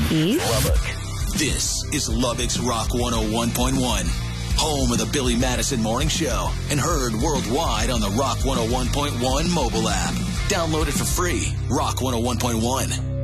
East? Lubbock. This is Lubbock's Rock 101.1, home of the Billy Madison Morning Show, and heard worldwide on the Rock 101.1 mobile app. Download it for free. Rock 101.1.